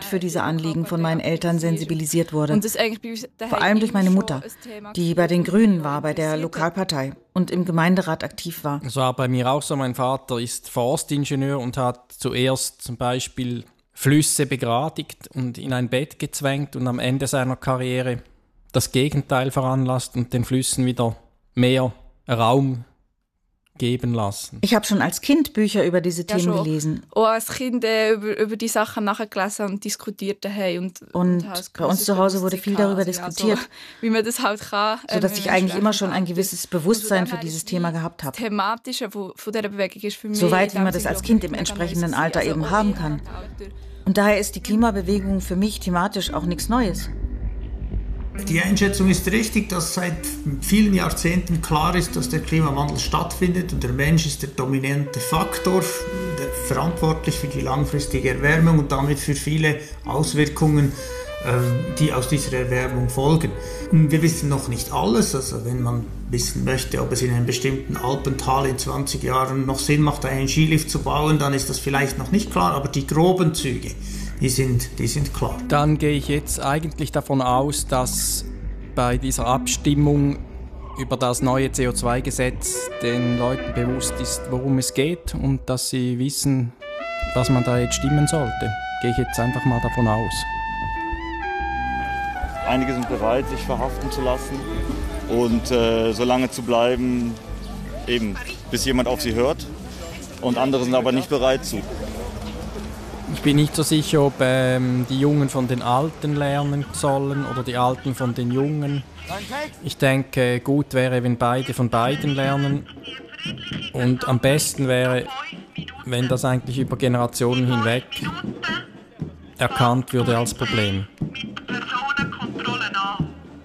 für diese Anliegen von meinen Eltern sensibilisiert wurde. Und das eigentlich bei uns Vor allem durch meine Mutter, die bei den Grünen war, bei der Lokalpartei und im Gemeinderat aktiv war. Das war bei mir auch so. Mein Vater ist Forstingenieur und hat zuerst zum Beispiel Flüsse begradigt und in ein Bett gezwängt und am Ende seiner Karriere das Gegenteil veranlasst und den Flüssen wieder mehr Raum geben lassen. Ich habe schon als Kind Bücher über diese Themen gelesen. Auch als Kind über die Sachen nachgelesen und diskutiert daheim. Und bei uns zu Hause wurde viel darüber diskutiert. So, wie man das halt kann. Sodass ich eigentlich immer schon ein gewisses Bewusstsein für dieses Thema gehabt habe. Das Thematische von dieser Bewegung ist für mich... So weit, wie man das als Kind im entsprechenden Alter eben haben kann. Und daher ist die Klimabewegung für mich thematisch auch nichts Neues. Die Einschätzung ist richtig, dass seit vielen Jahrzehnten klar ist, dass der Klimawandel stattfindet und der Mensch ist der dominante Faktor, verantwortlich für die langfristige Erwärmung und damit für viele Auswirkungen, die aus dieser Erwärmung folgen. Wir wissen noch nicht alles, also wenn man wissen möchte, ob es in einem bestimmten Alpental in 20 Jahren noch Sinn macht, einen Skilift zu bauen, dann ist das vielleicht noch nicht klar, aber die groben Züge, die sind klar. Dann gehe ich jetzt eigentlich davon aus, dass bei dieser Abstimmung über das neue CO2-Gesetz den Leuten bewusst ist, worum es geht und dass sie wissen, was man da jetzt stimmen sollte. Gehe ich jetzt einfach mal davon aus. Einige sind bereit, sich verhaften zu lassen und so lange zu bleiben, eben bis jemand auf sie hört. Und andere sind aber nicht bereit zu. Ich bin nicht so sicher, ob die Jungen von den Alten lernen sollen oder die Alten von den Jungen. Ich denke, gut wäre, wenn beide von beiden lernen. Und am besten wäre, wenn das eigentlich über Generationen hinweg erkannt würde als Problem. Personenkontrolle an.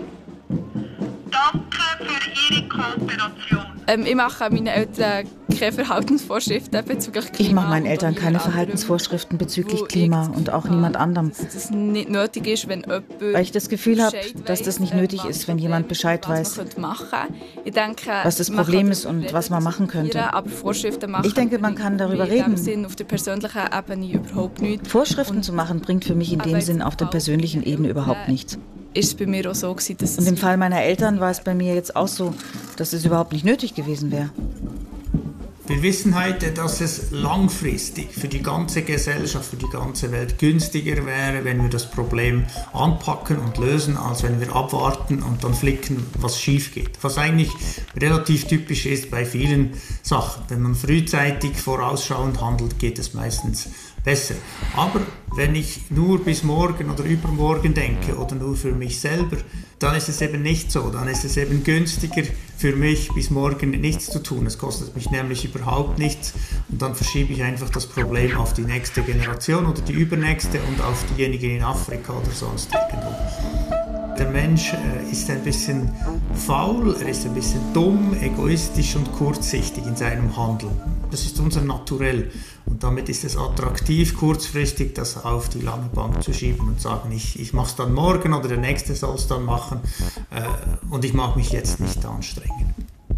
Danke für Ihre Kooperation. Ich mache meinen Eltern keine Verhaltensvorschriften bezüglich Klima. Ich mache meinen Eltern keine Verhaltensvorschriften bezüglich Klima und auch niemand anderem. Dass das nicht nötig ist, wenn jemand weil ich das Gefühl habe, dass das nicht nötig ist, wenn jemand Bescheid weiß, ich denke, was das Problem ist und was man machen könnte. Aber Vorschriften machen, ich denke, man kann darüber reden. In dem Sinn auf der persönlichen Ebene überhaupt nichts. Vorschriften zu machen bringt für mich in dem Sinn auf der persönlichen Ebene überhaupt nichts. Ist es bei mir auch so gewesen, dass und im Fall meiner Eltern war es bei mir jetzt auch so, dass es überhaupt nicht nötig gewesen wäre. Wir wissen heute, dass es langfristig für die ganze Gesellschaft, für die ganze Welt günstiger wäre, wenn wir das Problem anpacken und lösen, als wenn wir abwarten und dann flicken, was schief geht. Was eigentlich relativ typisch ist bei vielen Sachen. Wenn man frühzeitig vorausschauend handelt, geht es meistens besser. Aber wenn ich nur bis morgen oder übermorgen denke oder nur für mich selber, dann ist es eben nicht so. Dann ist es eben günstiger für mich, bis morgen nichts zu tun. Es kostet mich nämlich überhaupt nichts und dann verschiebe ich einfach das Problem auf die nächste Generation oder die übernächste und auf diejenigen in Afrika oder sonst irgendwo. Der Mensch ist ein bisschen faul, er ist ein bisschen dumm, egoistisch und kurzsichtig in seinem Handeln. Das ist unser Naturell. Und damit ist es attraktiv, kurzfristig das auf die lange Bank zu schieben und sagen, ich mache es dann morgen oder der Nächste soll es dann machen und ich mag mich jetzt nicht anstrengen.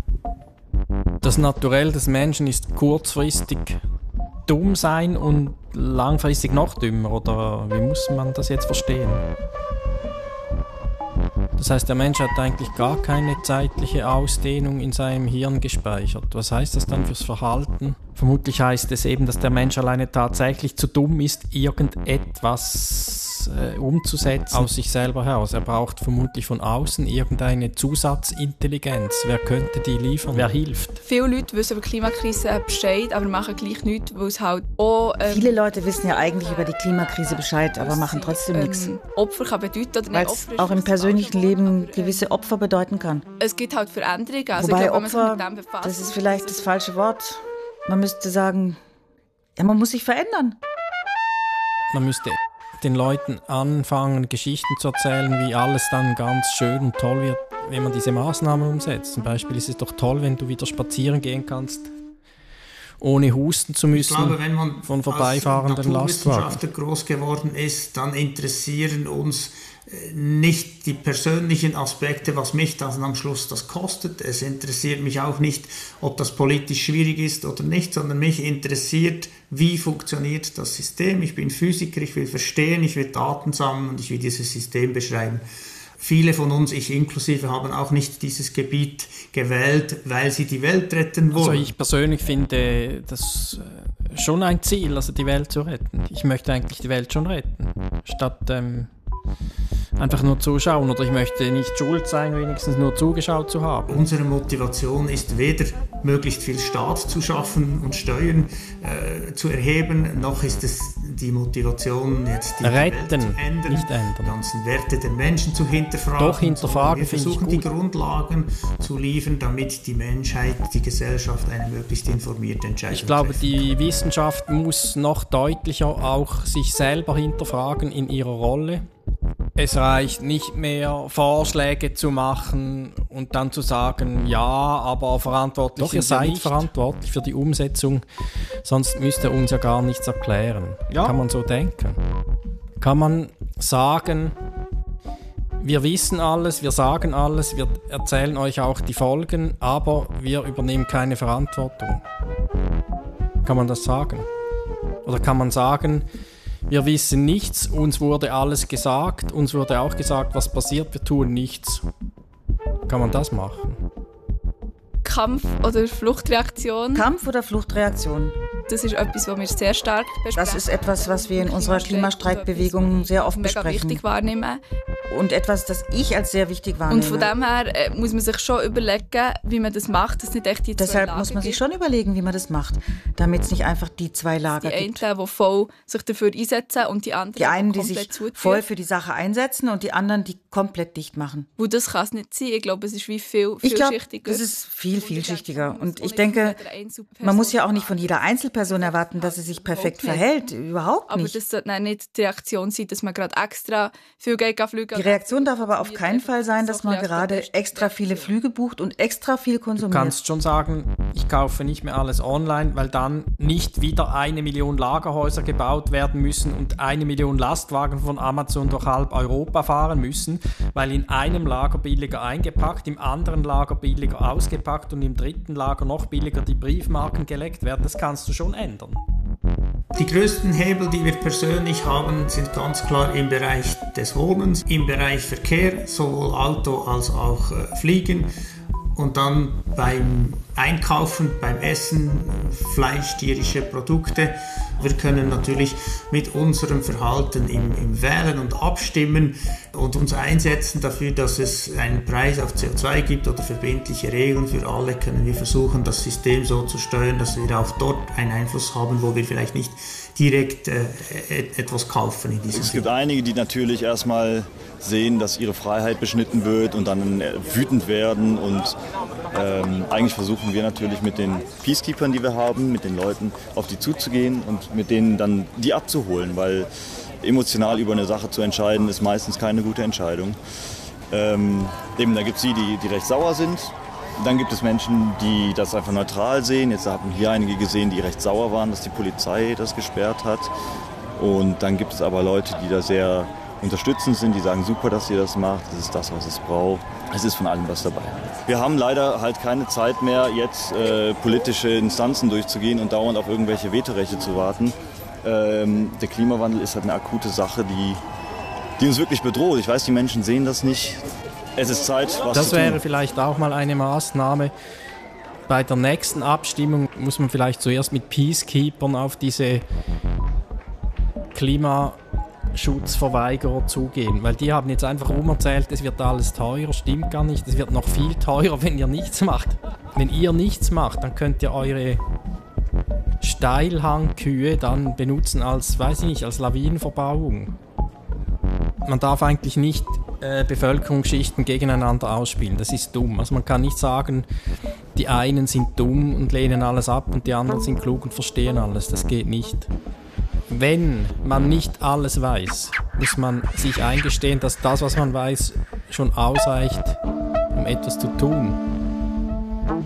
Das Naturell des Menschen ist kurzfristig dumm sein und langfristig noch dümmer, oder wie muss man das jetzt verstehen? Das heißt, der Mensch hat eigentlich gar keine zeitliche Ausdehnung in seinem Hirn gespeichert. Was heißt das dann fürs Verhalten? Vermutlich heißt es eben, dass der Mensch alleine tatsächlich zu dumm ist, irgendetwas umzusetzen aus sich selber heraus. Er braucht vermutlich von außen irgendeine Zusatzintelligenz. Wer könnte die liefern? Wer hilft? Viele Leute wissen über die Klimakrise Bescheid, aber machen gleich nichts, weil es halt auch... Viele Leute wissen ja eigentlich über die Klimakrise Bescheid, aber machen trotzdem nichts. Opfer kann bedeuten oder nicht. Weil es auch im persönlichen Leben gewisse Opfer bedeuten kann. Es gibt halt Veränderungen. Also wobei ich glaube, Opfer, wenn man sich mit dem befasst, das ist vielleicht das falsche Wort. Man müsste sagen, ja, man muss sich verändern. Man müsste den Leuten anfangen, Geschichten zu erzählen, wie alles dann ganz schön und toll wird, wenn man diese Maßnahmen umsetzt. Zum Beispiel ist es doch toll, wenn du wieder spazieren gehen kannst ohne husten zu müssen, ich glaube, wenn man von vorbeifahrenden Lastwagen. Naturwissenschaftler groß geworden ist, dann interessieren uns nicht die persönlichen Aspekte, was mich dann am Schluss das kostet. Es interessiert mich auch nicht, ob das politisch schwierig ist oder nicht, sondern mich interessiert, wie funktioniert das System. Ich bin Physiker, ich will verstehen, ich will Daten sammeln und ich will dieses System beschreiben. Viele von uns, ich inklusive, haben auch nicht dieses Gebiet gewählt, weil sie die Welt retten wollen. Also ich persönlich finde das schon ein Ziel, also die Welt zu retten. Ich möchte eigentlich die Welt schon retten, statt einfach nur zuschauen, oder ich möchte nicht schuld sein, wenigstens nur zugeschaut zu haben. Unsere Motivation ist weder möglichst viel Staat zu schaffen und Steuern zu erheben, noch ist es die Motivation, jetzt die Welt zu ändern, nicht ändern. Die ganzen Werte der Menschen zu hinterfragen. Doch, hinterfragen finde ich gut. Wir versuchen die Grundlagen zu liefern, damit die Menschheit, die Gesellschaft eine möglichst informierte Entscheidung Ich glaube, treffen. die Wissenschaft muss noch deutlicher auch sich selber hinterfragen in ihrer Rolle. Es reicht nicht mehr, Vorschläge zu machen und dann zu sagen, ja, aber verantwortlich sind wir nicht. Verantwortlich für die Umsetzung, sonst müsste er uns ja gar nichts erklären. Ja. Kann man so denken? Kann man sagen, wir wissen alles, wir sagen alles, wir erzählen euch auch die Folgen, aber wir übernehmen keine Verantwortung? Kann man das sagen? Oder kann man sagen, wir wissen nichts, uns wurde alles gesagt, uns wurde auch gesagt, was passiert, wir tun nichts. Kann man das machen? Kampf- oder Fluchtreaktion? Kampf- oder Fluchtreaktion? Das ist etwas, was wir sehr stark besprechen. Das ist etwas, was wir in unserer Klimastreikbewegung sehr oft mega besprechen. Wichtig wahrnehmen. Und etwas, das ich als sehr wichtig wahrnehme. Und von dem her muss man sich schon überlegen, wie man das macht, dass nicht echt die zwei Deshalb Lager muss man sich gibt. schon überlegen, wie man das macht, damit es nicht einfach die zwei Lager gibt. Die einen, die voll sich dafür einsetzen und die anderen, Die einen, die komplett sich zuziehen. voll für die Sache einsetzen und die anderen, die komplett dicht machen. Wo das kann es nicht sein. Ich glaube, es ist wie Ich glaube, vielschichtiger. das ist viel vielschichtiger. Und ich denke, man muss ja auch nicht von jeder Einzelperson erwarten, dass sie sich perfekt verhält. Überhaupt Aber nicht. das sollte dann nicht die Reaktion sein, dass man gerade extra viel Geld fliegen kann. Die Reaktion darf aber auf keinen Fall sein, dass man gerade extra viele Flüge bucht und extra viel Du konsumiert. kannst schon sagen, ich kaufe nicht mehr alles online, weil dann nicht wieder 1 Million Lagerhäuser gebaut werden müssen und 1 Million Lastwagen von Amazon durch halb Europa fahren müssen, weil in einem Lager billiger eingepackt, im anderen Lager billiger ausgepackt und im dritten Lager noch billiger die Briefmarken geleckt werden. Das kannst du schon ändern. Die größten Hebel, die wir persönlich haben, sind ganz klar im Bereich des Wohnens, im Bereich Verkehr, sowohl Auto als auch Fliegen. Und dann beim Einkaufen, beim Essen, Fleisch, tierische Produkte. Wir können natürlich mit unserem Verhalten im Wählen und Abstimmen und uns einsetzen dafür, dass es einen Preis auf CO2 gibt oder verbindliche Regeln für alle, können wir versuchen, das System so zu steuern, dass wir auch dort einen Einfluss haben, wo wir vielleicht nicht direkt etwas kaufen in diesem Es gibt einige, die natürlich erstmal sehen, dass ihre Freiheit beschnitten wird und dann wütend werden. Und eigentlich versuchen wir natürlich mit den Peacekeepers, die wir haben, mit den Leuten auf die zuzugehen und mit denen dann die abzuholen, weil emotional über eine Sache zu entscheiden, ist meistens keine gute Entscheidung. Eben, da gibt es die recht sauer sind. Dann gibt es Menschen, die das einfach neutral sehen. Jetzt haben hier einige gesehen, die recht sauer waren, dass die Polizei das gesperrt hat. Und dann gibt es aber Leute, die da sehr unterstützend sind, die sagen, super, dass ihr das macht, das ist das, was es braucht. Es ist von allem was dabei. Wir haben leider halt keine Zeit mehr, jetzt politische Instanzen durchzugehen und dauernd auf irgendwelche Vetorechte zu warten. Der Klimawandel ist halt eine akute Sache, die uns wirklich bedroht. Ich weiß, die Menschen sehen das nicht. Es ist Zeit, was zu tun. Das wäre vielleicht auch mal eine Maßnahme. Bei der nächsten Abstimmung muss man vielleicht zuerst mit Peacekeepern auf diese Klimaschutzverweigerer zugehen, weil die haben jetzt einfach rumerzählt, es wird alles teurer, stimmt gar nicht, es wird noch viel teurer, wenn ihr nichts macht. Wenn ihr nichts macht, dann könnt ihr eure Steilhangkühe dann benutzen als, weiß ich nicht, als Lawinenverbauung. Man darf eigentlich nicht Bevölkerungsschichten gegeneinander ausspielen. Das ist dumm. Also man kann nicht sagen, die einen sind dumm und lehnen alles ab und die anderen sind klug und verstehen alles. Das geht nicht. Wenn man nicht alles weiß, muss man sich eingestehen, dass das, was man weiß, schon ausreicht, um etwas zu tun.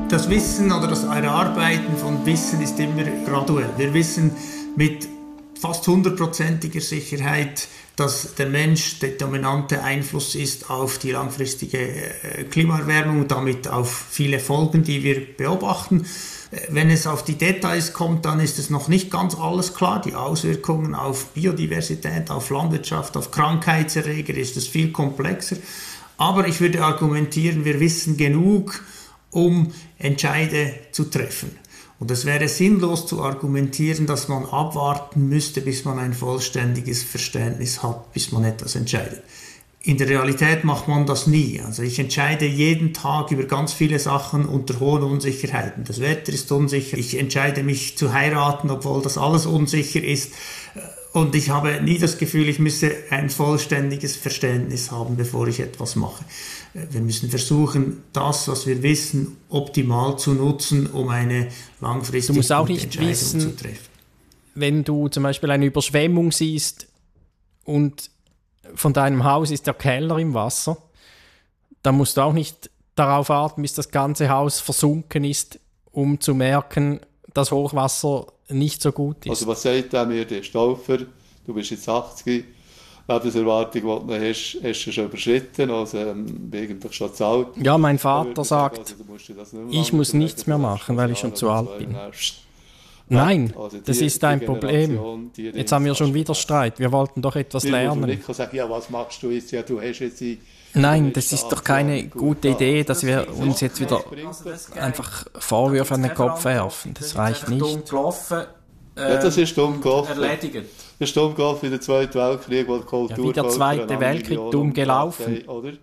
Das Wissen oder das Erarbeiten von Wissen ist immer graduell. Wir wissen mit fast 100%iger Sicherheit, dass der Mensch der dominante Einfluss ist auf die langfristige Klimaerwärmung und damit auf viele Folgen, die wir beobachten. Wenn es auf die Details kommt, dann ist es noch nicht ganz alles klar. Die Auswirkungen auf Biodiversität, auf Landwirtschaft, auf Krankheitserreger ist es viel komplexer. Aber ich würde argumentieren, wir wissen genug, um Entscheide zu treffen. Und es wäre sinnlos zu argumentieren, dass man abwarten müsste, bis man ein vollständiges Verständnis hat, bis man etwas entscheidet. In der Realität macht man das nie. Also ich entscheide jeden Tag über ganz viele Sachen unter hohen Unsicherheiten. Das Wetter ist unsicher. Ich entscheide mich zu heiraten, obwohl das alles unsicher ist. Und ich habe nie das Gefühl, ich müsse ein vollständiges Verständnis haben, bevor ich etwas mache. Wir müssen versuchen, das, was wir wissen, optimal zu nutzen, um eine langfristige Entscheidung zu treffen. Wenn du zum Beispiel eine Überschwemmung siehst und von deinem Haus ist der Keller im Wasser, dann musst du auch nicht darauf warten, bis das ganze Haus versunken ist, um zu merken, dass Hochwasser nicht so gut ist. Also was sagt mir der Stauffer? Du bist jetzt 80, Lebenserwartung, die du hast du schon überschritten, also eigentlich schon zu alt. Ja, mein Vater sagt, ich muss nichts mehr machen, weil ich schon zu alt bin. Nein, das ist ein Problem. Jetzt haben wir schon wieder Streit. Wir wollten doch etwas lernen. Ich kann sagen, ja, was machst du jetzt? Ja, du hast jetzt Nein, das ist doch keine gute Idee, dass wir uns jetzt wieder einfach Vorwürfe an den Kopf werfen. Das reicht nicht. Ja, das ist dumm gelaufen. Erledigt. Das ist dumm gelaufen in der Zweiten Weltkrieg, wo die Kultur... Ja, wie der Zweite Weltkrieg dumm gelaufen.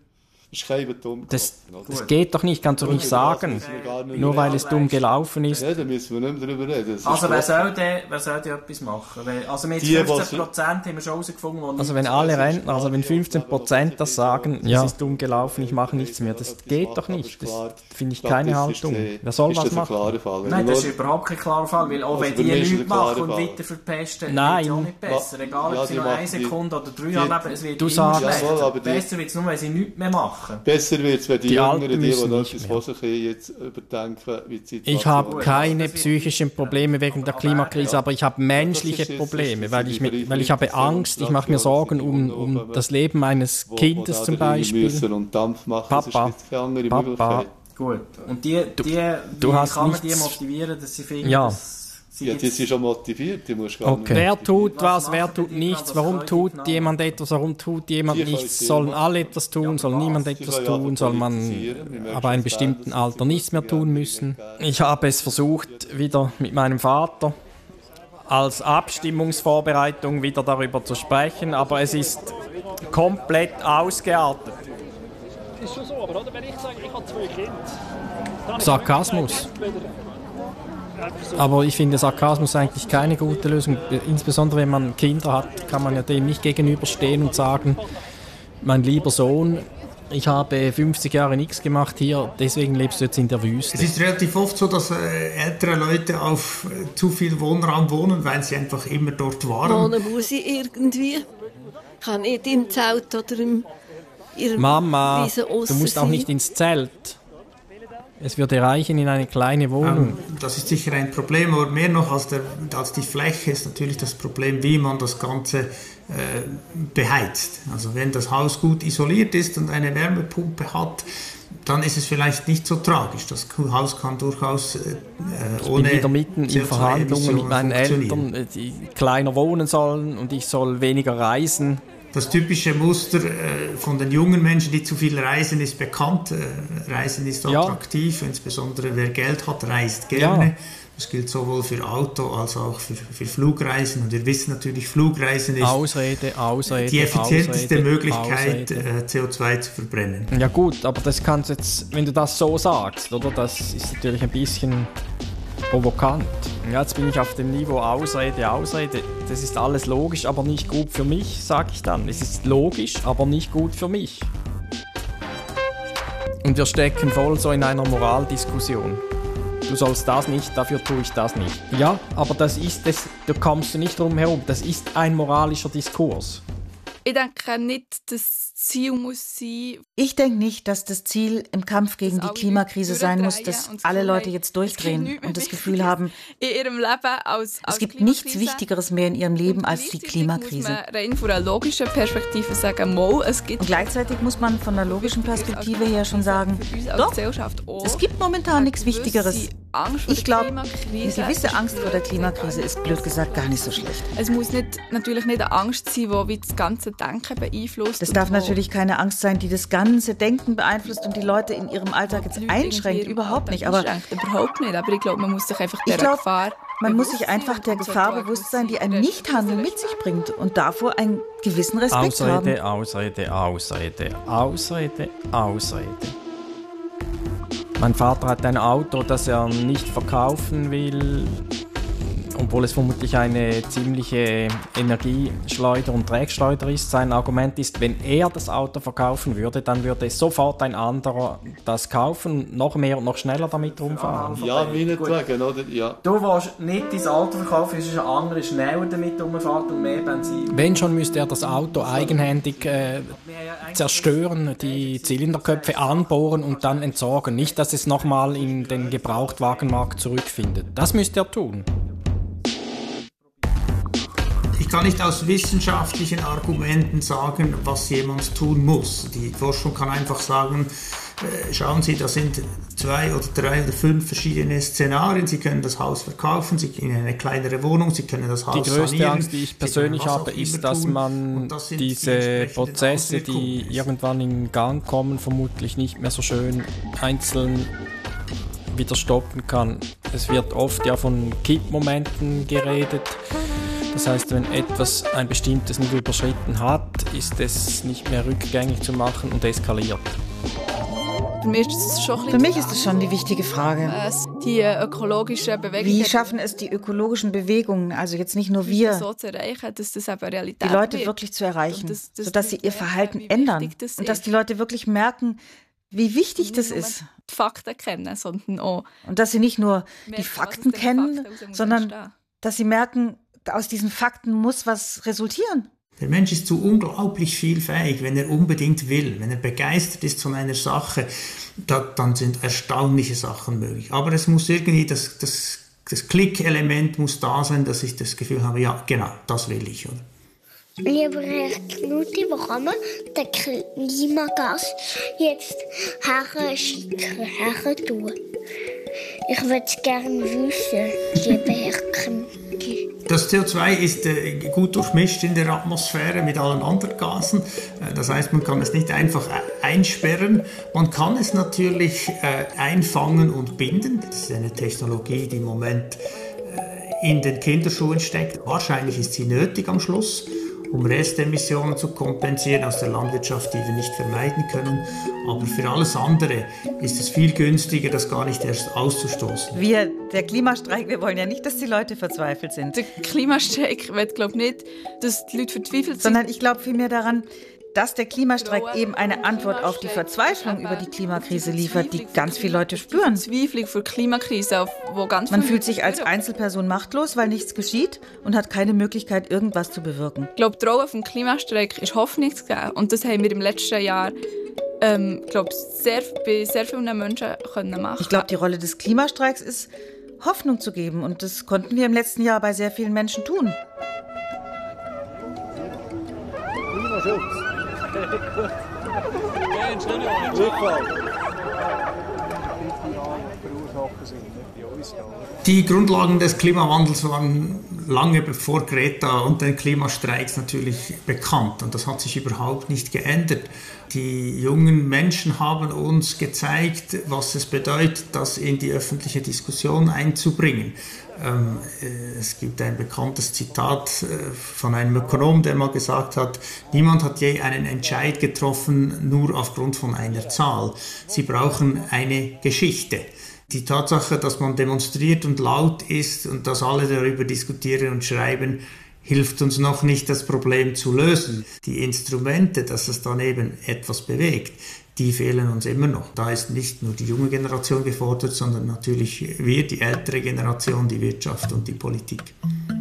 Das geht doch nicht, kannst du nicht sagen. Nur weil es dumm gelaufen ist. Ja, da müssen wir nicht mehr drüber reden. Also wer soll denn etwas machen? Also mit 15% haben wir schon herausgefunden. Also wenn alle Rentner, also wenn 15% das sagen, es ist dumm gelaufen, ich mache nichts mehr, das geht doch nicht. Das finde ich keine Haltung. Wer soll was machen? Nein, das ist überhaupt kein klarer Fall, weil auch wenn die nichts machen und weiter verpesten, wird es auch nicht besser. Egal ob sie noch 1 Sekunde oder 3 haben, es wird immer schlechter. Besser wird es nur, wenn sie nichts mehr machen. Besser wird es, wenn die Jüngeren, die etwas vor sich jetzt überdenken, wie die Situation. Ich habe keine psychischen Probleme wegen der Klimakrise, aber ich habe menschliche Probleme, weil ich habe Angst, ich mache mir Sorgen um das Leben meines Kindes zum Beispiel. Papa. Gut. Und wie kann man die motivieren, dass sie finden, ja, die sind schon motiviert, die musst gar nicht. Wer tut was, wer tut nichts, warum tut jemand etwas, warum tut jemand nichts, sollen alle etwas tun, soll niemand etwas tun, soll man aber einem bestimmten Alter nichts mehr tun müssen. Ich habe es versucht, wieder mit meinem Vater als Abstimmungsvorbereitung wieder darüber zu sprechen, aber es ist komplett ausgeartet. Das ist schon so, aber wenn ich sage, ich habe 2 Kinder... Sarkasmus. Aber ich finde Sarkasmus eigentlich keine gute Lösung. Insbesondere wenn man Kinder hat, kann man ja dem nicht gegenüberstehen und sagen, mein lieber Sohn, ich habe 50 Jahre nichts gemacht hier, deswegen lebst du jetzt in der Wüste. Es ist relativ oft so, dass ältere Leute auf zu viel Wohnraum wohnen, weil sie einfach immer dort waren. Wohnen muss ich irgendwie. Ich kann nicht im Zelt oder im Mama, du musst auch nicht ins Zelt. Es würde reichen in eine kleine Wohnung. Das ist sicher ein Problem, aber mehr noch als die Fläche ist natürlich das Problem, wie man das Ganze beheizt. Also wenn das Haus gut isoliert ist und eine Wärmepumpe hat, dann ist es vielleicht nicht so tragisch. Das Haus kann durchaus ohne... Ich bin wieder mitten in Verhandlungen mit meinen Eltern, die kleiner wohnen sollen und ich soll weniger reisen. Das typische Muster von den jungen Menschen, die zu viel reisen, ist bekannt. Reisen ist attraktiv, insbesondere wer Geld hat, reist gerne. Ja. Das gilt sowohl für Auto als auch für Flugreisen. Und wir wissen natürlich, Flugreisen ist die effizienteste Möglichkeit, CO2 zu verbrennen. Ja gut, aber das kannst jetzt, wenn du das so sagst, oder? Das ist natürlich ein bisschen provokant. Ja, jetzt bin ich auf dem Niveau Ausrede. Das ist alles logisch, aber nicht gut für mich, sage ich dann. Es ist logisch, aber nicht gut für mich. Und wir stecken voll so in einer Moraldiskussion. Du sollst das nicht, dafür tue ich das nicht. Ja, aber das ist es, da kommst du nicht drum herum. Das ist ein moralischer Diskurs. Ich denke nicht, dass das Ziel muss sein. Ich denke nicht, dass das Ziel im Kampf gegen die Klimakrise sein muss, dass alle Leute jetzt durchdrehen und das Gefühl haben, in ihrem Leben es gibt nichts Wichtigeres mehr in ihrem Leben als die Klimakrise. Muss man rein von einer logischen Perspektive sagen, es gibt. Und gleichzeitig muss man von der logischen Perspektive her schon sagen, doch, es gibt momentan nichts Wichtigeres. Ich glaube, eine gewisse Angst vor der Klimakrise ist blöd gesagt gar nicht so schlecht. Es muss natürlich nicht eine Angst sein, die das ganze Denken beeinflusst. Das darf natürlich keine Angst sein, die das ganze Denken beeinflusst und die Leute in ihrem Alltag jetzt einschränkt. Überhaupt nicht. Überhaupt nicht. Aber ich glaube, man muss sich einfach der Gefahr... Man muss sich einfach der Gefahr bewusst sein, die ein Nichthandeln mit sich bringt und davor einen gewissen Respekt haben. Ausrede. Mein Vater hat ein Auto, das er nicht verkaufen will, obwohl es vermutlich eine ziemliche Energieschleuder und Trägschleuder ist. Sein Argument ist, wenn er das Auto verkaufen würde, dann würde sofort ein anderer das kaufen, noch mehr und noch schneller damit rumfahren. Ja, meinetwegen, oder? Ja. Du willst nicht dein Auto verkaufen, es ist ein anderer schneller damit rumfährt und mehr Benzin. Wenn schon, müsste er das Auto eigenhändig zerstören, die Zylinderköpfe anbohren und dann entsorgen. Nicht, dass es nochmal in den Gebrauchtwagenmarkt zurückfindet. Das müsste er tun. Ich kann nicht aus wissenschaftlichen Argumenten sagen, was jemand tun muss. Die Forschung kann einfach sagen, schauen Sie, das sind 2 oder 3 oder 5 verschiedene Szenarien. Sie können das Haus verkaufen, Sie in eine kleinere Wohnung, Sie können das Haus sanieren. Die größte Angst, die ich persönlich habe, ist, dass man diese Prozesse, die irgendwann in Gang kommen, vermutlich nicht mehr so schön einzeln wieder stoppen kann. Es wird oft ja von Kippmomenten geredet. Das heißt, wenn etwas ein bestimmtes Niveau überschritten hat, ist es nicht mehr rückgängig zu machen und eskaliert. Für mich ist das schon die wichtige Frage. Die ökologischen Bewegungen. Wie schaffen es die ökologischen Bewegungen, also jetzt nicht nur wir, so zu erreichen, dass das eben Realität die Leute wird. Wirklich zu erreichen, sodass sie ihr Verhalten ändern und dass die Leute wirklich merken, wie wichtig das ist. Die Fakten kennen, sondern auch... Und dass sie nicht nur die Fakten kennen, sondern dass sie merken, aus diesen Fakten muss was resultieren. Der Mensch ist zu unglaublich vielfähig, wenn er unbedingt will. Wenn er begeistert ist von einer Sache, dann sind erstaunliche Sachen möglich. Aber es muss irgendwie, das Klickelement muss da sein, dass ich das Gefühl habe, ja, genau, das will ich. Oder? Lieber Herr Knutti, wo kann man den Klimagas jetzt her tun? Ich würde es gerne wissen, lieber Herr Knutti. Das CO2 ist gut durchmischt in der Atmosphäre mit allen anderen Gasen. Das heißt, man kann es nicht einfach einsperren. Man kann es natürlich einfangen und binden. Das ist eine Technologie, die im Moment in den Kinderschuhen steckt. Wahrscheinlich ist sie nötig am Schluss, um Restemissionen zu kompensieren aus der Landwirtschaft, die wir nicht vermeiden können. Aber für alles andere ist es viel günstiger, das gar nicht erst auszustoßen. Wir, der Klimastreik, wir wollen ja nicht, dass die Leute verzweifelt sind. Der Klimastreik will, glaube ich, nicht, dass die Leute verzweifelt sind. Sondern ich glaube vielmehr daran, dass der Klimastreik eben eine Antwort auf die Verzweiflung über die Klimakrise liefert, die ganz viele Leute spüren. Verzweiflung für die Klimakrise, wo ganz Man fühlt sich als Einzelperson machtlos, weil nichts geschieht und hat keine Möglichkeit, irgendwas zu bewirken. Ich glaube, die Rolle vom Klimastreik ist Hoffnung zu geben. Und das haben wir im letzten Jahr bei sehr vielen Menschen können machen. Ich glaube, die Rolle des Klimastreiks ist, Hoffnung zu geben. Und das konnten wir im letzten Jahr bei sehr vielen Menschen tun. Klimaschutz. Die Grundlagen des Klimawandels waren lange bevor Greta und den Klimastreiks natürlich bekannt und das hat sich überhaupt nicht geändert. Die jungen Menschen haben uns gezeigt, was es bedeutet, das in die öffentliche Diskussion einzubringen. Es gibt ein bekanntes Zitat von einem Ökonom, der mal gesagt hat, niemand hat je einen Entscheid getroffen, nur aufgrund von einer Zahl. Sie brauchen eine Geschichte. Die Tatsache, dass man demonstriert und laut ist und dass alle darüber diskutieren und schreiben, hilft uns noch nicht, das Problem zu lösen. Die Instrumente, dass es dann eben etwas bewegt, die fehlen uns immer noch. Da ist nicht nur die junge Generation gefordert, sondern natürlich wir, die ältere Generation, die Wirtschaft und die Politik.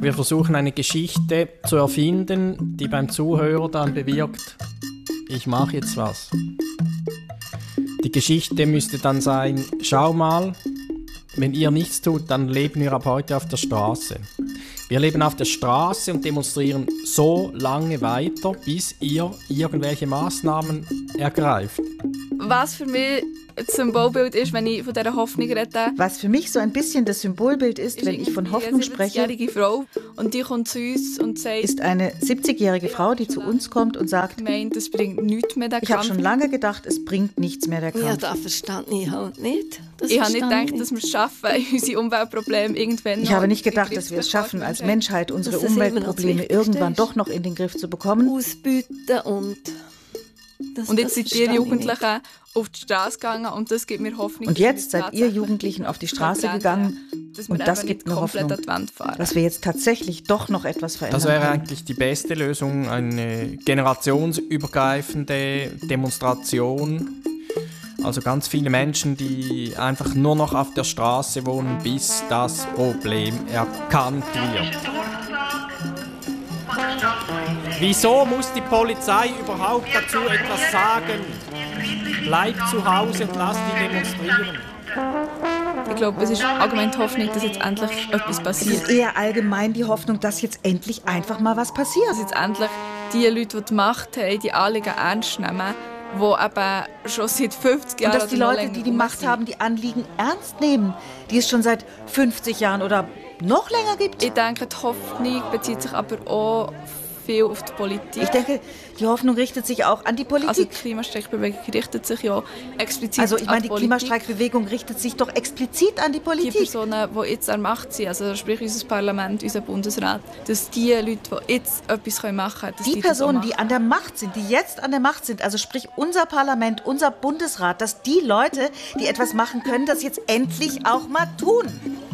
Wir versuchen eine Geschichte zu erfinden, die beim Zuhörer dann bewirkt, ich mache jetzt was. Die Geschichte müsste dann sein, schau mal, wenn ihr nichts tut, dann leben wir ab heute auf der Straße. Wir leben auf der Straße und demonstrieren so lange weiter, bis ihr irgendwelche Maßnahmen ergreift. Was für mich das Symbolbild ist, wenn ich von dieser Hoffnung rede. Was für mich so ein bisschen das Symbolbild ist, wenn ich von Hoffnung spreche, eine 70-jährige Frau und die kommt zu uns und sagt, ist eine 70-jährige Frau, die zu uns kommt und sagt, das bringt nichts mehr, der Kampf. Ich habe schon lange gedacht, es bringt nichts mehr, der Kampf. Ja, das verstand ich halt nicht. Ich habe nicht gedacht, dass wir es schaffen, unsere Umweltprobleme irgendwann Ich habe nicht gedacht, dass wir es schaffen, als Menschheit unsere Umweltprobleme irgendwann doch noch in den Griff zu bekommen. Ausbieten und jetzt sind ihr Jugendlichen auf die Straße gegangen und das gibt mir Hoffnung. Und jetzt seid ihr Jugendlichen auf die Straße gegangen und das gibt mir Hoffnung, dass wir jetzt tatsächlich doch noch etwas verändern Das wäre können. eigentlich die beste Lösung, eine generationsübergreifende Demonstration. Also ganz viele Menschen, die einfach nur noch auf der Straße wohnen, bis das Problem erkannt wird. Wieso muss die Polizei überhaupt dazu etwas sagen? Bleib zu Hause und lass die demonstrieren. Ich glaube, es ist allgemein die Hoffnung, dass jetzt endlich etwas passiert. Es ist eher allgemein die Hoffnung, dass jetzt endlich einfach mal was passiert. Dass jetzt endlich die Leute, die die Macht haben, die Anliegen ernst nehmen, die eben schon seit 50 Jahren... Und dass die Leute, die die Macht haben, die Anliegen ernst nehmen, die es schon seit 50 Jahren oder noch länger gibt. Ich denke, die Hoffnung bezieht sich aber auch viel auf die Politik. Ich denke, die Hoffnung richtet sich auch an die Politik. Also die Klimastreikbewegung richtet sich ja explizit an die Politik. Also ich meine, die Politik. Klimastreikbewegung richtet sich doch explizit an die Politik. Die Personen, die jetzt an der Macht sind, also sprich unser Parlament, unser Bundesrat, dass die Leute, die jetzt etwas machen können, dass die Personen, die an der Macht sind, die jetzt an der Macht sind, also sprich unser Parlament, unser Bundesrat, dass die Leute, die etwas machen können, das jetzt endlich auch mal tun.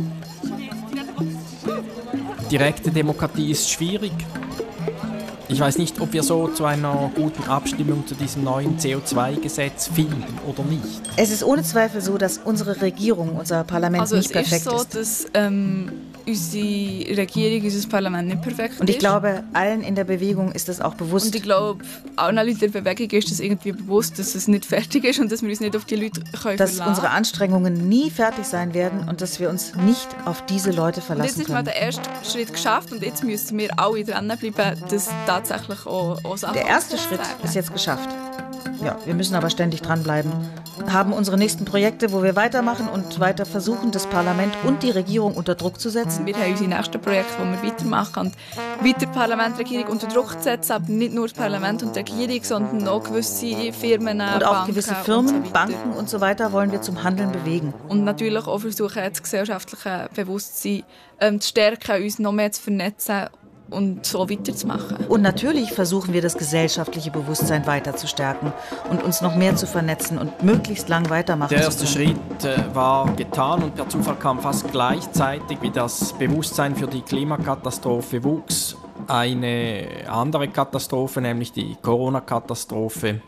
Direkte Demokratie ist schwierig. Ich weiß nicht, ob wir so zu einer guten Abstimmung zu diesem neuen CO2-Gesetz finden oder nicht. Es ist ohne Zweifel so, dass unsere Regierung, unser Parlament nicht perfekt ist. Also es ist so, dass unsere Regierung, unser Parlament nicht perfekt ist. Und ich glaube, allen in der Bewegung ist das auch bewusst. Und ich glaube, allen Leuten in der Bewegung ist das irgendwie bewusst, dass es nicht fertig ist und dass wir uns nicht auf die Leute verlassen können. Dass unsere Anstrengungen nie fertig sein werden und dass wir uns nicht auf diese Leute verlassen können. Und jetzt ist mal der erste Schritt geschafft und jetzt müssen wir alle dranbleiben, dass tatsächlich auch Sachen... Der erste Schritt ist jetzt geschafft. Ja, wir müssen aber ständig dranbleiben. Haben unsere nächsten Projekte, wo wir weitermachen und weiter versuchen, das Parlament und die Regierung unter Druck zu setzen. Wir haben unsere nächsten Projekte, wo wir weitermachen und weiter Parlament und Regierung unter Druck zu setzen, aber nicht nur das Parlament und die Regierung, sondern auch gewisse Firmen, und auch gewisse Firmen, Banken und so weiter wollen wir zum Handeln bewegen. Und natürlich auch versuchen, das gesellschaftliche Bewusstsein zu stärken, uns noch mehr zu vernetzen und so weiterzumachen. Und natürlich versuchen wir, das gesellschaftliche Bewusstsein weiter zu stärken und uns noch mehr zu vernetzen und möglichst lang weitermachen zu können. Der erste Schritt war getan und per Zufall kam fast gleichzeitig, wie das Bewusstsein für die Klimakatastrophe wuchs, eine andere Katastrophe, nämlich die Corona-Katastrophe,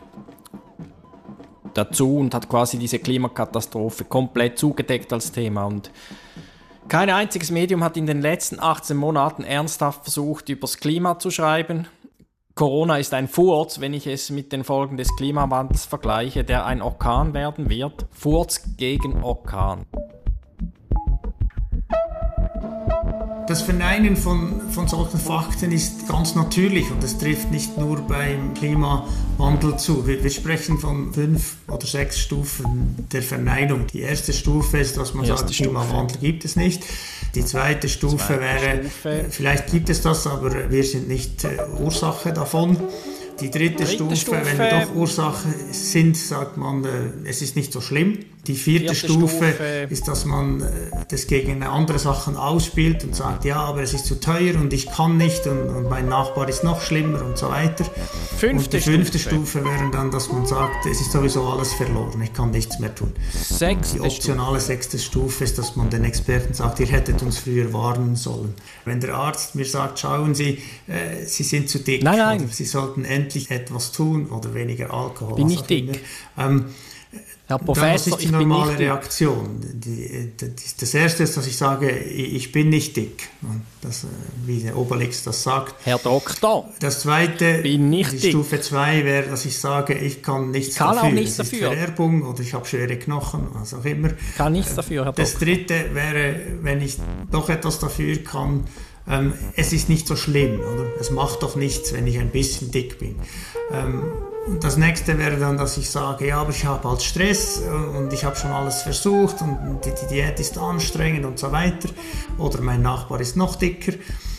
dazu und hat quasi diese Klimakatastrophe komplett zugedeckt als Thema. Und kein einziges Medium hat in den letzten 18 Monaten ernsthaft versucht, über das Klima zu schreiben. Corona ist ein Furz, wenn ich es mit den Folgen des Klimawandels vergleiche, der ein Orkan werden wird. Furz gegen Orkan. Das Verneinen von solchen Fakten ist ganz natürlich und das trifft nicht nur beim Klimawandel zu. Wir sprechen von 5 oder 6 Stufen der Verneinung. Die erste Stufe ist, dass man sagt, Klimawandel gibt es nicht. Die zweite Stufe wäre, vielleicht gibt es das, aber wir sind nicht Ursache davon. Die dritte Stufe, wenn wir doch Ursache sind, sagt man, es ist nicht so schlimm. Die vierte Stufe ist, dass man das gegen andere Sachen ausspielt und sagt, ja, aber es ist zu teuer und ich kann nicht und mein Nachbar ist noch schlimmer und so weiter. Und die fünfte Stufe wäre dann, dass man sagt, es ist sowieso alles verloren, ich kann nichts mehr tun. Die optionale sechste Stufe ist, dass man den Experten sagt, ihr hättet uns früher warnen sollen. Wenn der Arzt mir sagt, schauen Sie, Sie sind zu dick, nein. Oder Sie sollten endlich etwas tun oder weniger Alkohol. Bin ich dick? Herr Professor, das ist die normale Reaktion. Das Erste ist, dass ich sage, ich bin nicht dick. Das, wie der Obelix das sagt. Herr Doktor, das Zweite, bin nicht die dick. Stufe 2 wäre, dass ich sage, ich kann nichts dafür. Auch nichts das ist dafür. Vererbung oder ich habe schwere Knochen, was auch immer. Kann nichts dafür, Herr Doktor. Das Dritte wäre, wenn ich doch etwas dafür kann, es ist nicht so schlimm, oder? Es macht doch nichts, wenn ich ein bisschen dick bin. Und das Nächste wäre dann, dass ich sage, ja, aber ich habe halt Stress und ich habe schon alles versucht und die Diät ist anstrengend und so weiter. Oder mein Nachbar ist noch dicker.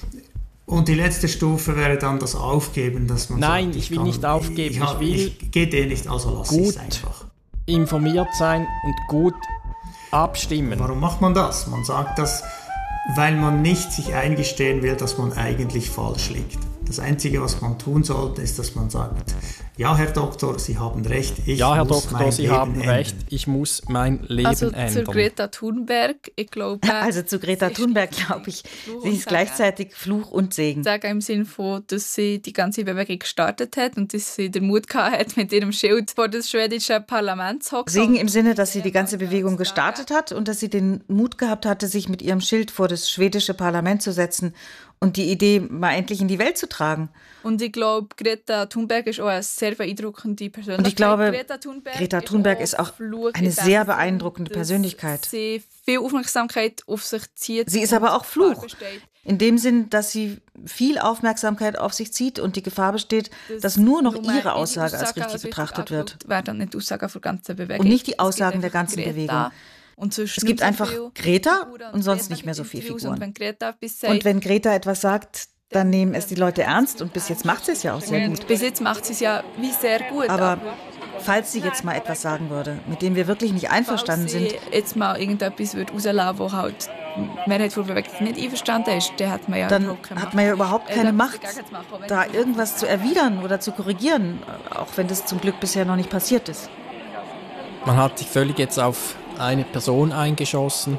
Und die letzte Stufe wäre dann das Aufgeben, dass man Nein, sagt, ich will nicht aufgeben. Ich geht nicht, also lasse ich es einfach. Informiert sein und gut abstimmen. Warum macht man das? Man sagt das, weil man nicht sich eingestehen will, dass man eigentlich falsch liegt. Das Einzige, was man tun sollte, ist, dass man sagt, ja, Herr Doktor, Sie haben recht, ich muss mein Leben ändern. Ich muss mein Leben ändern. Zu Greta Thunberg, ich glaube... Also zu Greta Thunberg, glaube ich, sie ist gleichzeitig Fluch und Segen. Ich sage im Sinne von, dass sie die ganze Bewegung gestartet hat und dass sie den Mut gehabt hat, mit ihrem Schild vor das schwedische Parlament zu hocken. Segen im Sinne, dass sie die ganze Bewegung gestartet hat und dass sie den Mut gehabt hatte, sich mit ihrem Schild vor das schwedische Parlament zu setzen und die Idee mal endlich in die Welt zu tragen. Und ich glaube, Greta Thunberg ist auch eine sehr beeindruckende Persönlichkeit. Und ich glaube, Greta Thunberg ist auch eine sehr beeindruckende Persönlichkeit. Sie viel Aufmerksamkeit auf sich zieht. Sie ist aber auch Fluch. In dem Sinn, dass sie viel Aufmerksamkeit auf sich zieht und die Gefahr besteht, dass nur noch ihre Aussage als richtig betrachtet wird. Werden nicht die Aussagen der ganzen Bewegung. Und nicht die Aussagen der ganzen Bewegung. Es gibt einfach Greta und sonst nicht mehr so viele Figuren. Und wenn Greta etwas sagt, dann nehmen es die Leute ernst und bis jetzt macht sie es ja auch sehr gut. Bis jetzt macht sie es ja wie sehr gut. Aber falls sie jetzt mal etwas sagen würde, mit dem wir wirklich nicht einverstanden sind. Falls sie jetzt mal irgendetwas rauslassen, wo halt die Mehrheit der Bewegung nicht einverstanden ist, dann hat man ja überhaupt keine Macht, da irgendwas zu erwidern oder zu korrigieren, auch wenn das zum Glück bisher noch nicht passiert ist. Man hat sich völlig jetzt auf eine Person eingeschossen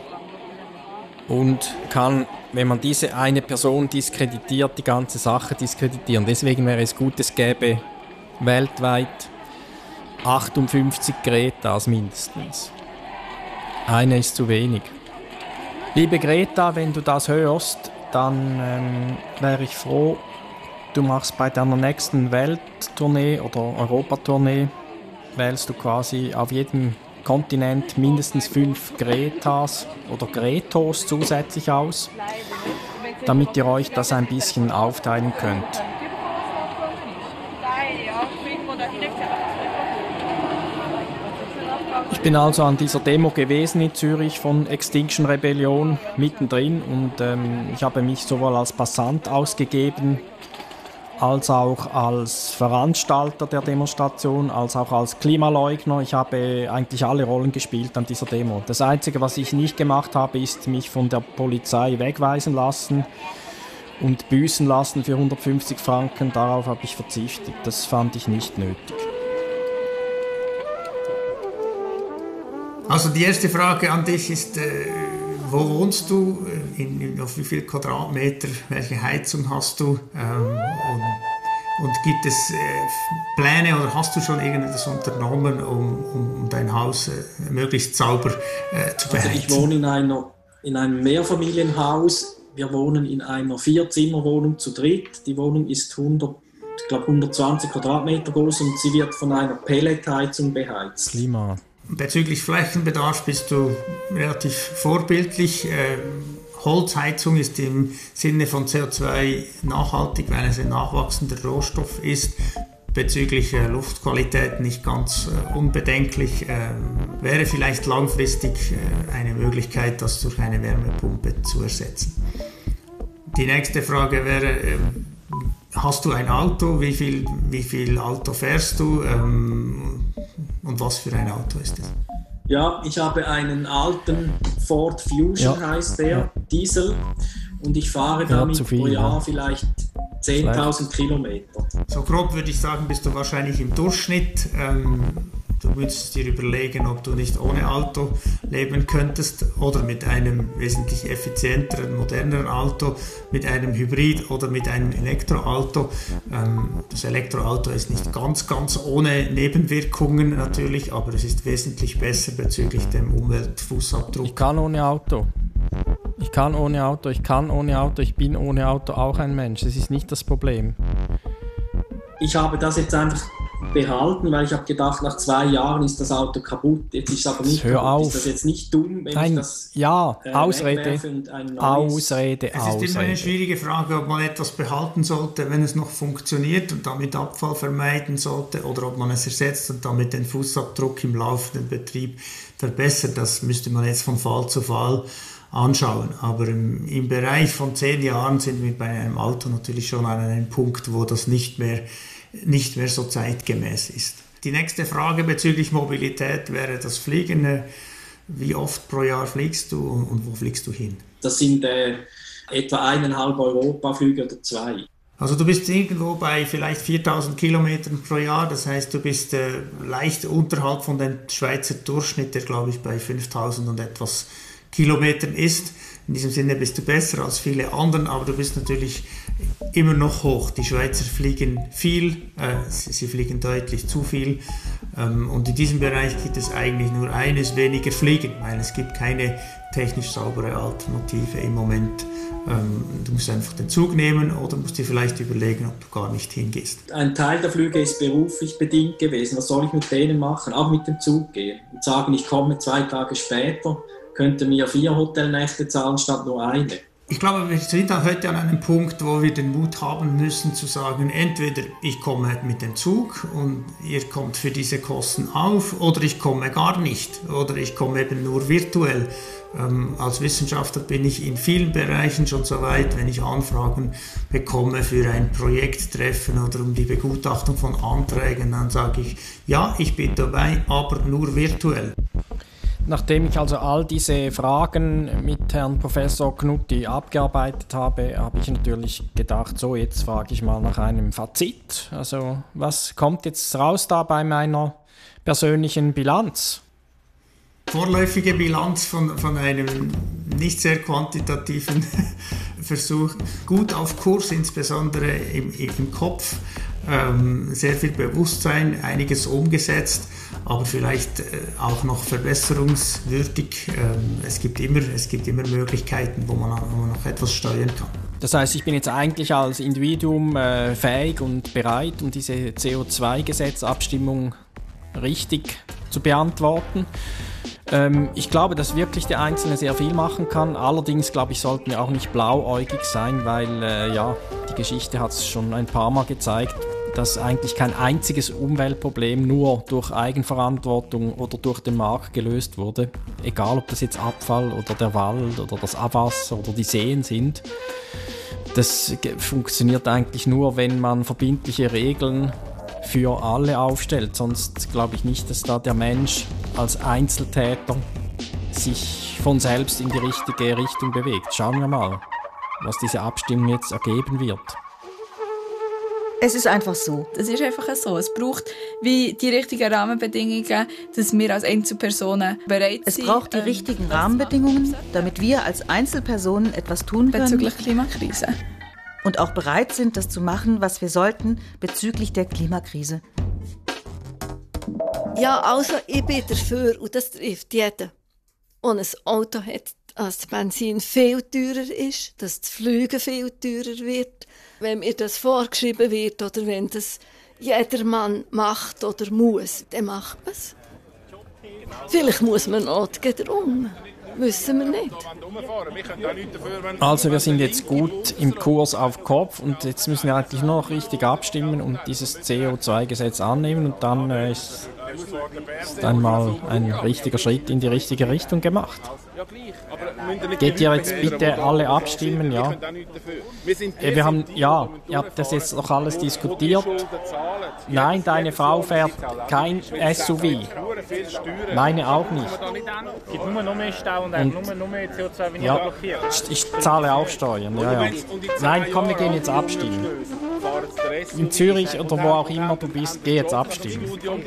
und kann, wenn man diese eine Person diskreditiert, die ganze Sache diskreditieren. Deswegen wäre es gut, es gäbe weltweit 58 Gretas mindestens. Eine ist zu wenig. Liebe Greta, wenn du das hörst, dann wäre ich froh, du machst bei deiner nächsten Welttournee oder Europatournee, wählst du quasi auf jedem Kontinent mindestens 5 Gretas oder Gretos zusätzlich aus, damit ihr euch das ein bisschen aufteilen könnt. Ich bin also an dieser Demo gewesen in Zürich von Extinction Rebellion mittendrin und ich habe mich sowohl als Passant ausgegeben, als auch als Veranstalter der Demonstration, als auch als Klimaleugner. Ich habe eigentlich alle Rollen gespielt an dieser Demo. Das Einzige, was ich nicht gemacht habe, ist mich von der Polizei wegweisen lassen und büßen lassen für 150 Franken. Darauf habe ich verzichtet. Das fand ich nicht nötig. Also die erste Frage an dich ist, wo wohnst du? Auf wie viel Quadratmeter? Welche Heizung hast du? Und gibt es Pläne oder hast du schon irgendetwas unternommen, um dein Haus möglichst sauber zu beheizen? Also ich wohne in einem Mehrfamilienhaus. Wir wohnen in einer 4-Zimmer-Wohnung zu dritt. Die Wohnung ist 120 Quadratmeter groß und sie wird von einer Pelletheizung beheizt. Klima. Bezüglich Flächenbedarf bist du relativ vorbildlich. Holzheizung ist im Sinne von CO2 nachhaltig, weil es ein nachwachsender Rohstoff ist. Bezüglich Luftqualität nicht ganz unbedenklich. Wäre vielleicht langfristig eine Möglichkeit, das durch eine Wärmepumpe zu ersetzen. Die nächste Frage wäre, hast du ein Auto? Wie viel Auto fährst du? Und was für ein Auto ist es? Ja, ich habe einen alten Ford Fusion, heißt der, Diesel. Und ich fahre damit pro Jahr vielleicht 10.000 Kilometer. So grob würde ich sagen, bist du wahrscheinlich im Durchschnitt. Du müsstest dir überlegen, ob du nicht ohne Auto leben könntest oder mit einem wesentlich effizienteren, moderneren Auto, mit einem Hybrid oder mit einem Elektroauto. Das Elektroauto ist nicht ganz ohne Nebenwirkungen natürlich, aber es ist wesentlich besser bezüglich dem Umweltfußabdruck. Ich kann ohne Auto, ich bin ohne Auto auch ein Mensch. Das ist nicht das Problem. Ich habe das jetzt einfach behalten, weil ich habe gedacht, nach 2 Jahren ist das Auto kaputt. Jetzt ist es aber nicht Hör kaputt. auf. Ist das jetzt nicht dumm, wenn ich das Ausrede. und ein neues... Ausrede. Es ist immer eine schwierige Frage, ob man etwas behalten sollte, wenn es noch funktioniert und damit Abfall vermeiden sollte, oder ob man es ersetzt und damit den Fußabdruck im laufenden Betrieb verbessert. Das müsste man jetzt von Fall zu Fall anschauen. Aber im Bereich von 10 Jahren sind wir bei einem Auto natürlich schon an einem Punkt, wo das nicht mehr so zeitgemäß ist. Die nächste Frage bezüglich Mobilität wäre das Fliegen. Wie oft pro Jahr fliegst du und wo fliegst du hin? Das sind etwa 1,5 Europaflüge oder 2. Also du bist irgendwo bei vielleicht 4.000 Kilometern pro Jahr. Das heißt, du bist leicht unterhalb von dem Schweizer Durchschnitt, der glaube ich bei 5.000 und etwas Kilometern ist. In diesem Sinne bist du besser als viele anderen, aber du bist natürlich immer noch hoch. Die Schweizer fliegen viel, sie fliegen deutlich zu viel. Und in diesem Bereich gibt es eigentlich nur eines: weniger fliegen, weil es gibt keine technisch saubere Alternative im Moment. Du musst einfach den Zug nehmen oder musst dir vielleicht überlegen, ob du gar nicht hingehst. Ein Teil der Flüge ist beruflich bedingt gewesen. Was soll ich mit denen machen? Auch mit dem Zug gehen und sagen, ich komme 2 Tage später, könnte mir 4 Hotelnächte zahlen statt nur eine. Ich glaube, wir sind heute an einem Punkt, wo wir den Mut haben müssen zu sagen, entweder ich komme mit dem Zug und ihr kommt für diese Kosten auf, oder ich komme gar nicht, oder ich komme eben nur virtuell. Als Wissenschaftler bin ich in vielen Bereichen schon so weit, wenn ich Anfragen bekomme für ein Projekttreffen oder um die Begutachtung von Anträgen, dann sage ich, ja, ich bin dabei, aber nur virtuell. Nachdem ich also all diese Fragen mit Herrn Professor Knutti abgearbeitet habe, habe ich natürlich gedacht, so, jetzt frage ich mal nach einem Fazit. Also was kommt jetzt raus da bei meiner persönlichen Bilanz? Vorläufige Bilanz von einem nicht sehr quantitativen Versuch. Gut auf Kurs, insbesondere im Kopf. Sehr viel Bewusstsein, einiges umgesetzt, aber vielleicht auch noch verbesserungswürdig. Es gibt immer Möglichkeiten, wo man noch etwas steuern kann. Das heißt, ich bin jetzt eigentlich als Individuum fähig und bereit, um diese CO2-Gesetzabstimmung richtig zu beantworten. Ich glaube, dass wirklich der Einzelne sehr viel machen kann. Allerdings, glaube ich, sollten wir auch nicht blauäugig sein, weil die Geschichte hat es schon ein paar Mal gezeigt, dass eigentlich kein einziges Umweltproblem nur durch Eigenverantwortung oder durch den Markt gelöst wurde. Egal, ob das jetzt Abfall oder der Wald oder das Abwasser oder die Seen sind. Das funktioniert eigentlich nur, wenn man verbindliche Regeln für alle aufstellt. Sonst glaube ich nicht, dass da der Mensch als Einzeltäter sich von selbst in die richtige Richtung bewegt. Schauen wir mal, was diese Abstimmung jetzt ergeben wird. Es ist einfach so. Es ist einfach so. Es braucht wie die richtigen Rahmenbedingungen, dass wir als Einzelpersonen bereit sind. Es braucht die richtigen Rahmenbedingungen, damit wir als Einzelpersonen etwas tun können. Bezüglich Klimakrise. Und auch bereit sind, das zu machen, was wir sollten bezüglich der Klimakrise. Ja, also ich bin dafür, und das trifft jeden, und ein Auto hat, dass das Benzin viel teurer ist, dass das Fliegen viel teurer wird, wenn mir das vorgeschrieben wird oder wenn das jedermann macht oder muss, dann macht man es. Vielleicht muss man notgedrungen. Wissen wir nicht. Also wir sind jetzt gut im Kurs auf Kopf und jetzt müssen wir eigentlich nur noch richtig abstimmen und dieses CO2-Gesetz annehmen und dann ist einmal ein richtiger Schritt in die richtige Richtung gemacht. Geht ihr jetzt bitte alle abstimmen, ja? Wir haben, ja, ihr habt das jetzt noch alles diskutiert. Nein, deine Frau fährt kein SUV. Meine auch nicht. Es gibt nur noch mehr Stau und nur mehr CO2, wenn ja, blockiert. Ich zahle auch Steuern, ja. Nein, komm, wir gehen jetzt abstimmen. in Zürich oder wo auch immer du bist, geh jetzt abstimmen.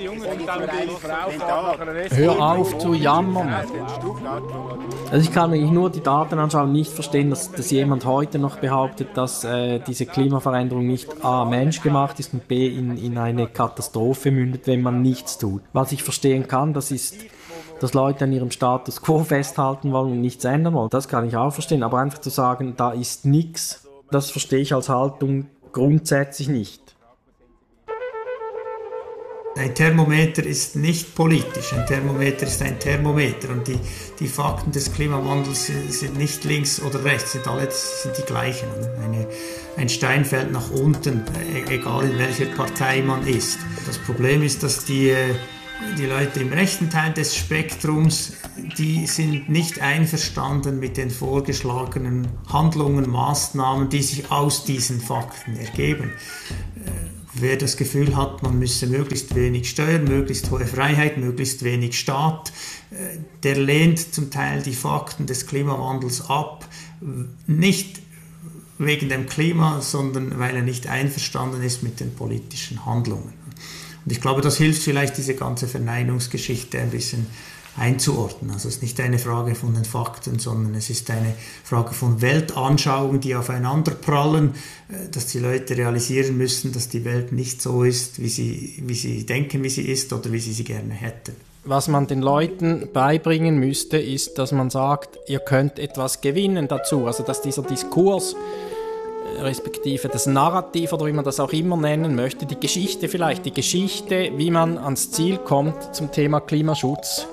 Hör auf zu jammern. Also ich kann mir nur die Daten anschauen, nicht verstehen, dass jemand heute noch behauptet, dass diese Klimaveränderung nicht A, menschgemacht ist und B, in eine Katastrophe mündet, wenn man nichts tut. Was ich verstehen kann, das ist, dass Leute an ihrem Status quo festhalten wollen und nichts ändern wollen. Das kann ich auch verstehen, aber einfach zu sagen, da ist nichts, das verstehe ich als Haltung grundsätzlich nicht. Ein Thermometer ist nicht politisch, ein Thermometer ist ein Thermometer und die Fakten des Klimawandels sind nicht links oder rechts, sind die gleichen. Ein Stein fällt nach unten, egal in welcher Partei man ist. Das Problem ist, dass die Leute im rechten Teil des Spektrums, die sind nicht einverstanden mit den vorgeschlagenen Handlungen, Maßnahmen, die sich aus diesen Fakten ergeben. Wer das Gefühl hat, man müsse möglichst wenig steuern, möglichst hohe Freiheit, möglichst wenig Staat, der lehnt zum Teil die Fakten des Klimawandels ab, nicht wegen dem Klima, sondern weil er nicht einverstanden ist mit den politischen Handlungen. Und ich glaube, das hilft vielleicht, diese ganze Verneinungsgeschichte ein bisschen einzuordnen. Also es ist nicht eine Frage von den Fakten, sondern es ist eine Frage von Weltanschauungen, die aufeinander prallen, dass die Leute realisieren müssen, dass die Welt nicht so ist, wie sie denken, wie sie ist oder wie sie gerne hätten. Was man den Leuten beibringen müsste, ist, dass man sagt, ihr könnt etwas gewinnen dazu. Also dass dieser Diskurs, respektive das Narrativ oder wie man das auch immer nennen möchte, die Geschichte, wie man ans Ziel kommt zum Thema Klimaschutz,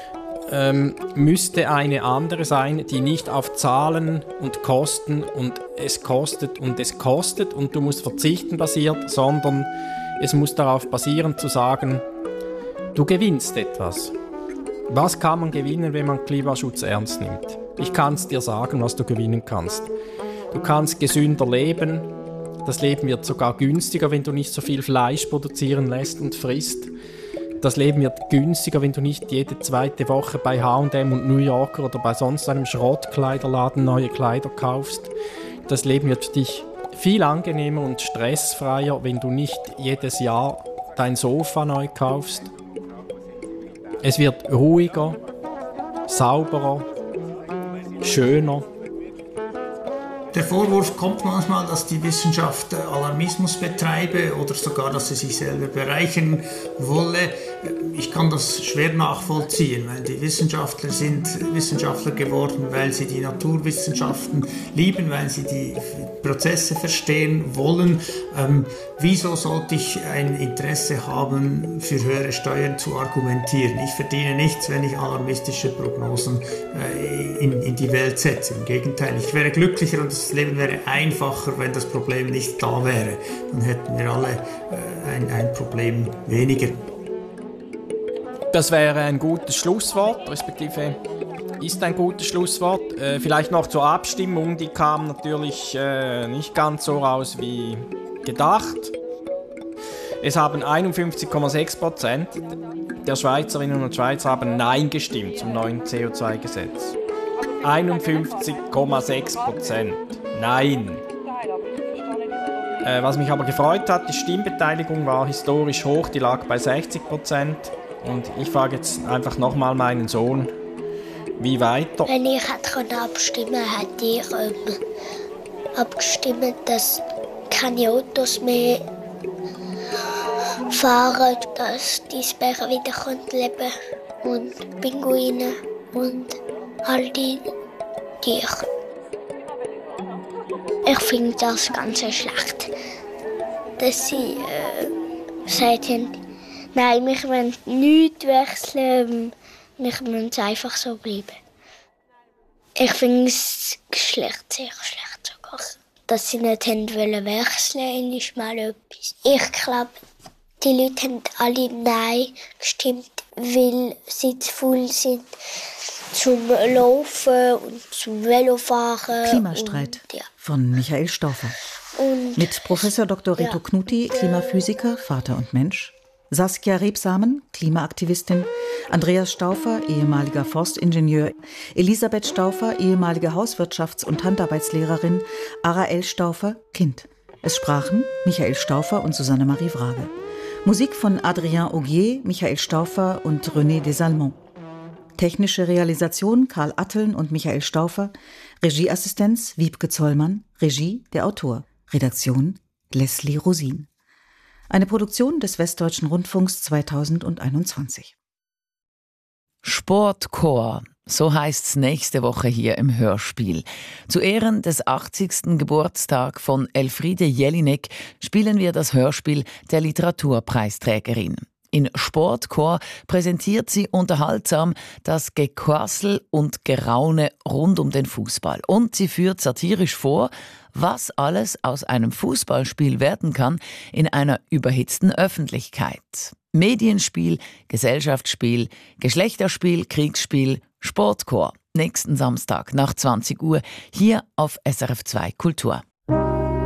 müsste eine andere sein, die nicht auf Zahlen und Kosten und es kostet und du musst verzichten basiert, sondern es muss darauf basieren zu sagen, du gewinnst etwas. Was kann man gewinnen, wenn man Klimaschutz ernst nimmt? Ich kann es dir sagen, was du gewinnen kannst. Du kannst gesünder leben. Das Leben wird sogar günstiger, wenn du nicht so viel Fleisch produzieren lässt und frisst. Das Leben wird günstiger, wenn du nicht jede zweite Woche bei H&M und New Yorker oder bei sonst einem Schrottkleiderladen neue Kleider kaufst. Das Leben wird für dich viel angenehmer und stressfreier, wenn du nicht jedes Jahr dein Sofa neu kaufst. Es wird ruhiger, sauberer, schöner. Der Vorwurf kommt manchmal, dass die Wissenschaft Alarmismus betreibe oder sogar, dass sie sich selber bereichern wolle. Ich kann das schwer nachvollziehen, weil die Wissenschaftler sind Wissenschaftler geworden, weil sie die Naturwissenschaften lieben, weil sie die Prozesse verstehen wollen. Wieso sollte ich ein Interesse haben, für höhere Steuern zu argumentieren? Ich verdiene nichts, wenn ich alarmistische Prognosen in die Welt setze. Im Gegenteil, ich wäre glücklicher und das Leben wäre einfacher, wenn das Problem nicht da wäre. Dann hätten wir alle ein Problem weniger. Das wäre ein gutes Schlusswort, respektive ist ein gutes Schlusswort. Vielleicht noch zur Abstimmung, die kam natürlich nicht ganz so raus wie gedacht. Es haben 51,6% der Schweizerinnen und Schweizer haben Nein gestimmt zum neuen CO2-Gesetz. 51,6%. Nein. Was mich aber gefreut hat, die Stimmbeteiligung war historisch hoch, die lag bei 60%. Und ich frage jetzt einfach nochmal meinen Sohn, wie weiter? Wenn ich hätte abstimmen können, hätte ich abgestimmt, dass keine Autos mehr fahren, dass die Eisbären wieder leben können und Pinguine und all die Tiere. Ich finde das ganz schlecht, dass sie gesagt haben, nein, wir wollen nichts wechseln, wir müssen einfach so bleiben. Ich finde es schlecht, sehr schlecht sogar. Dass sie nicht wechseln wollten, ist mal etwas. Ich glaube, die Leute haben alle Nein gestimmt, weil sie zu faul sind zum Laufen und zum Velofahren. Klimastreit von Michael Stauffer. Mit Professor Dr. Reto Knutti, Klimaphysiker, Vater und Mensch. Saskia Rebsamen, Klimaaktivistin, Andreas Stauffer, ehemaliger Forstingenieur, Elisabeth Stauffer, ehemalige Hauswirtschafts- und Handarbeitslehrerin, Arael Stauffer, Kind. Es sprachen Michael Stauffer und Susanne Marie Wrage. Musik von Adrien Augier, Michael Stauffer und René Desalmonds. Technische Realisation Karl Atteln und Michael Stauffer. Regieassistenz Wiebke Zollmann. Regie der Autor. Redaktion Leslie Rosin. Eine Produktion des Westdeutschen Rundfunks 2021. Sportchor, so heißt's nächste Woche hier im Hörspiel. Zu Ehren des 80. Geburtstag von Elfriede Jelinek spielen wir das Hörspiel der Literaturpreisträgerin. In Sportchor präsentiert sie unterhaltsam das Gequassel und Geraune rund um den Fußball. Und sie führt satirisch vor, was alles aus einem Fußballspiel werden kann in einer überhitzten Öffentlichkeit. Medienspiel, Gesellschaftsspiel, Geschlechterspiel, Kriegsspiel, Sportchor. Nächsten Samstag nach 20 Uhr hier auf SRF 2 Kultur.